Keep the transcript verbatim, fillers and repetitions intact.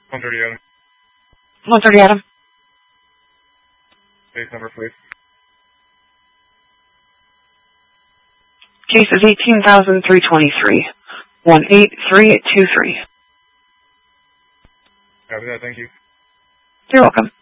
one thirty Adam. one thirty Adam. Case number, please. Case is eighteen thousand three twenty-three. one eight three two three. Copy that, thank you. You're welcome.